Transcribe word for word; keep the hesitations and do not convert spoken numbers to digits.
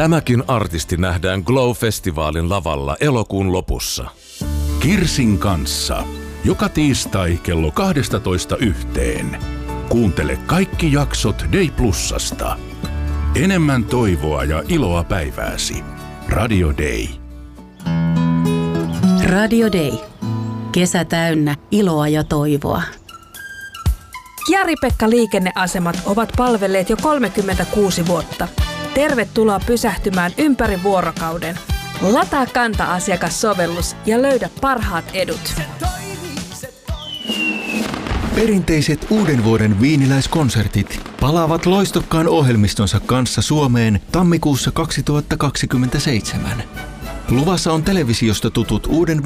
Tämäkin artisti nähdään Glow-festivaalin lavalla elokuun lopussa. Kirsin kanssa. Joka tiistai kello kaksitoista yhteen. Kuuntele kaikki jaksot Day Plusasta. Enemmän toivoa ja iloa päivääsi. Radio Day. Radio Day. Kesä täynnä iloa ja toivoa. Jari-Pekka Liikenneasemat ovat palvelleet jo kolmekymmentäkuusi vuotta. Tervetuloa pysähtymään ympäri vuorokauden. Lataa Kanta-asiakassovellus ja löydä parhaat edut. Perinteiset uuden vuoden viiniläiskonsertit palaavat loistokkaan ohjelmistonsa kanssa Suomeen tammikuussa kaksituhattakaksikymmentäseitsemän. Luvassa on televisiosta tutut uuden